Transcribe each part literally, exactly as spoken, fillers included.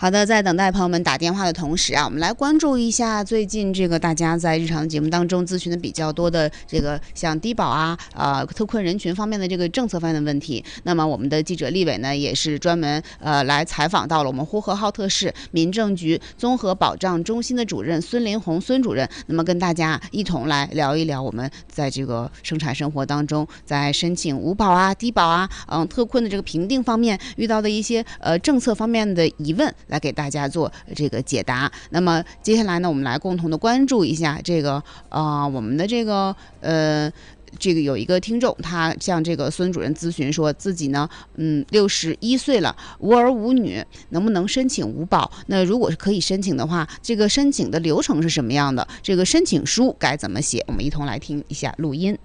好的，在等待朋友们打电话的同时啊，我们来关注一下最近这个大家在日常节目当中咨询的比较多的这个像低保啊、呃特困人群方面的这个政策方面的问题。那么我们的记者立伟呢，也是专门呃来采访到了我们呼和浩特市民政局综合保障中心的主任孙林红孙主任，那么跟大家一同来聊一聊我们在这个生产生活当中，在申请五保啊、低保啊、嗯特困的这个评定方面遇到的一些呃政策方面的疑问，来给大家做这个解答。那么接下来呢，我们来共同的关注一下这个呃我们的这个呃。这个有一个听众，他向这个孙主任咨询说，自己呢，嗯，六十一岁了，无儿无女，能不能申请五保？那如果是可以申请的话，这个申请的流程是什么样的？这个申请书该怎么写？我们一同来听一下录音。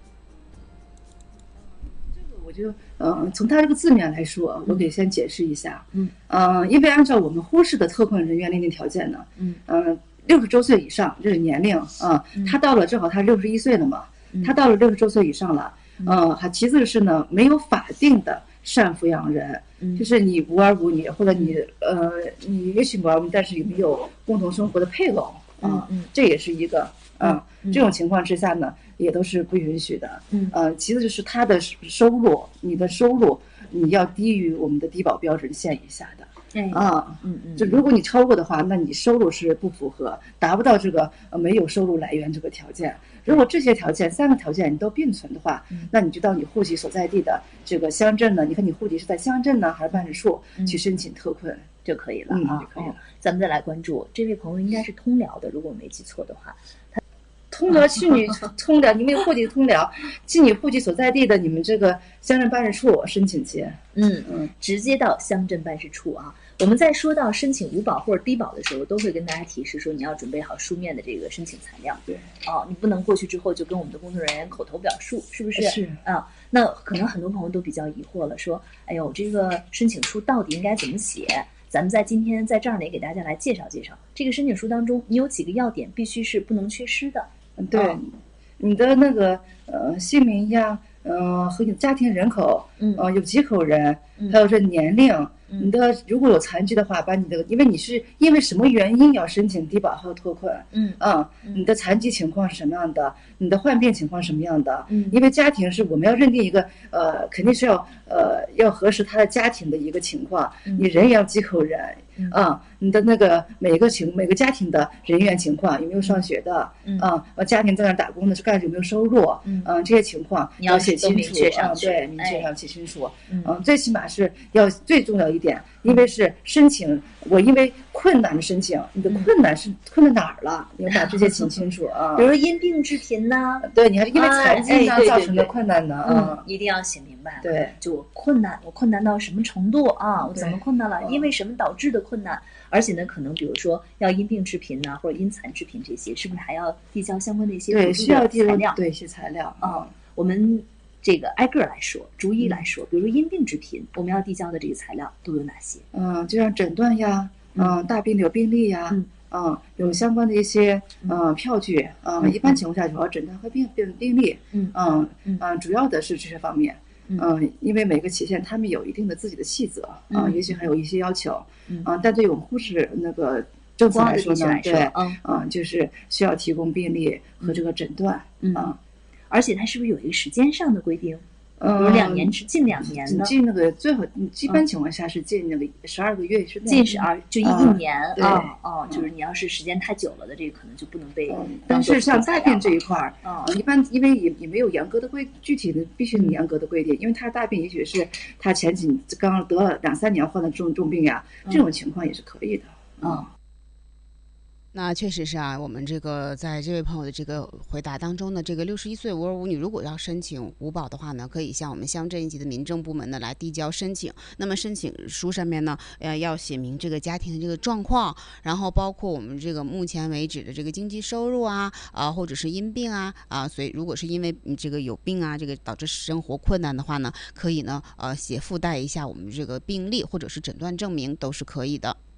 这个我就呃，从它这个字面来说，我得先解释一下。嗯，呃，因为按照我们呼市的特困人员年龄条件呢，嗯，呃，六十周岁以上这个年龄啊，呃，他到了正好他六十一岁了嘛。他到了六十周岁以上了，呃，还其次是呢，没有法定的赡抚养人，就是你无儿无女，或者你呃，你也许无儿无女，但是有没有共同生活的配偶啊？这也是一个啊，这种情况之下呢，也都是不允许的。呃，其次就是他的收入，你的收入你要低于我们的低保标准线以下的。啊，嗯嗯，就如果你超过的话，那你收入是不符合，达不到这个呃没有收入来源这个条件。如果这些条件三个条件你都并存的话，那你就到你户籍所在地的这个乡镇呢，你看你户籍是在乡镇呢还是办事处去申请特困就可以了啊， 就可以了。 咱们再来关注这位朋友，应该是通辽的，如果我没记错的话。 通辽去你通辽，你们有户籍通辽，去你户籍所在地的你们这个乡镇办事处申请去。 嗯嗯，直接到乡镇办事处啊。我们在说到申请五保或者低保的时候，都会跟大家提示说，你要准备好书面的这个申请材料。 对， 哦，你不能过去之后就跟我们的工作人员口头表述，是不是？ 是啊。那可能很多朋友都比较疑惑了，说，哎呦，这个申请书到底应该怎么写？咱们在今天在这儿呢，也给大家来介绍介绍这个申请书当中，你有几个要点必须是不能缺失的。 对，哦，你的那个呃姓名呀，呃和你家庭人口，嗯，呃有几口人，还有这年龄，嗯，你的如果有残疾的话，把你的，因为你是因为什么原因要申请低保和特困，嗯啊，你的残疾情况是什么样的，你的患病情况是什么样的，嗯，因为家庭是我们要认定一个呃肯定是要呃要核实他的家庭的一个情况，你人也要几口人。啊，你的那个每个情每个家庭的人员情况，有没有上学的，嗯啊，家庭在那打工的是干有没有收入，嗯，这些情况你要写清楚啊， 对，明确上写清楚，嗯，最起码是要最重要一点，因为是申请，我因为困难的申请，你的困难是困在哪儿了？你要把这些写清楚啊， 比如因病致贫呢， 对，你还是因为残疾呢造成的困难呢， 嗯，一定要写明白， 对， 就我困难，我困难到什么程度啊？我怎么困难了？因为什么导致的困难？而且呢，可能比如说要因病致贫呐，或者因残致贫这些，是不是还要递交相关的一些对需要递材料？ 对一些材料啊，我们这个挨个来说，逐一来说，比如说因病致贫，我们要递交的这个材料都有哪些？ 嗯，就像诊断呀，嗯，大病有病历呀，嗯，嗯有相关的一些嗯票据，嗯，一般情况下主要诊断和病病病历，嗯嗯嗯，主要的是这些方面。嗯，因为每个期限他们有一定的自己的细则啊，也许还有一些要求，啊，但对于我们护士那个政策来说呢，对，嗯，就是需要提供病历和这个诊断啊， 而且它是不是有一个时间上的规定？ 嗯， 有两年，近两年的， 近那个最好，一般情况下是近那个十二个月是近十二，就一一年啊，哦，就是你要是时间太久了的，这个可能就不能被。 但是像大病这一块儿，啊，一般因为也也没有严格的规，具体的必须严格的规定，因为他大病也许是他前几刚得了两三年患的重重病呀，这种情况也是可以的啊。 那确实是啊，我们这个在这位朋友的这个回答当中呢，这个六十一岁无儿无女，如果要申请五保的话呢，可以向我们乡镇一级的民政部门呢来递交申请。那么申请书上面呢，呃，要写明这个家庭的这个状况，然后包括我们这个目前为止的这个经济收入啊，啊，或者是因病啊，啊，所以如果是因为你这个有病啊，这个导致生活困难的话呢，可以呢，呃，写附带一下我们这个病历或者是诊断证明都是可以的。